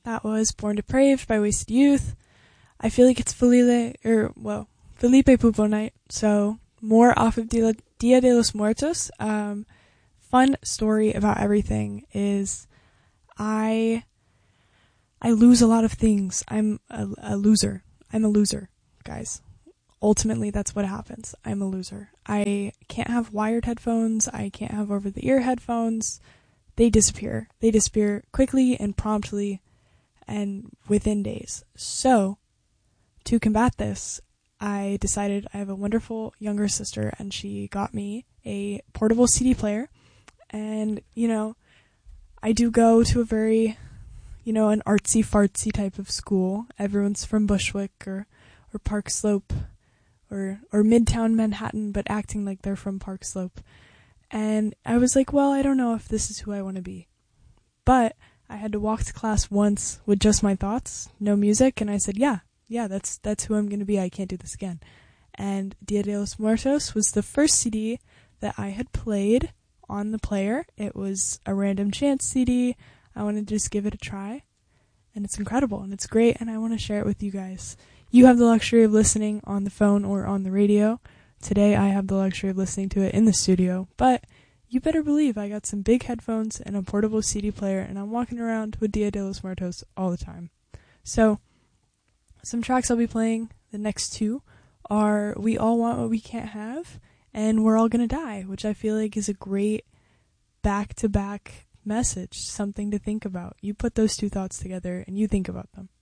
that was Born Depraved by Wasted Youth. I feel like it's Felipe Pupo night, so more off of Dia de los Muertos. Fun story about everything is I lose a lot of things. I'm a loser. I'm a loser, guys. Ultimately, that's what happens. I'm a loser. I can't have wired headphones. I can't have over-the-ear headphones. They disappear. They disappear quickly and promptly and within days. So, to combat this, I decided I have a wonderful younger sister, and she got me a portable CD player. And, I do go to a very, an artsy-fartsy type of school. Everyone's from Bushwick or Park Slope or Midtown Manhattan, but acting like they're from Park Slope. And I was like, well, I don't know if this is who I want to be. But I had to walk to class once with just my thoughts, no music, and I said, yeah, that's who I'm going to be. I can't do this again. And Dia de los Muertos was the first CD that I had played on the player. It was a random chance CD. I wanted to just give it a try. And it's incredible, and it's great, and I want to share it with you guys. You have the luxury of listening on the phone or on the radio. Today I have the luxury of listening to it in the studio, but you better believe I got some big headphones and a portable CD player, and I'm walking around with Dia de los Muertos all the time. So, some tracks I'll be playing, the next two, are We All Want What We Can't Have, and We're All Gonna Die, which I feel like is a great back-to-back message, something to think about. You put those two thoughts together and you think about them.